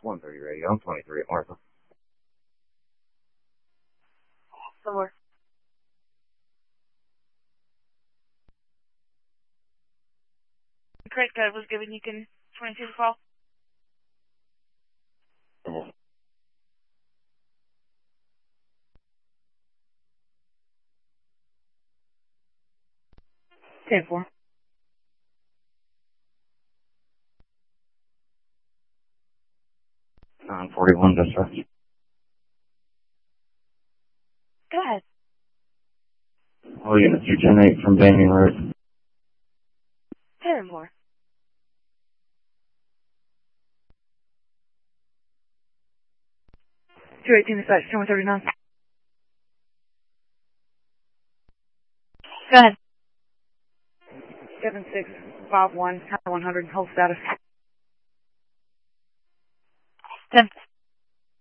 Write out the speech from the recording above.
130 radio. I'm 23 at Martha. Somewhere. The credit card was given. You can 22 to call. Yeah. Okay, 4. 941 dispatch. Go ahead. Oh, yeah, 210-8 from Banyan Road. 10-4. 218 dispatch, 2139. Go ahead. 7651, 100, hold status. 10.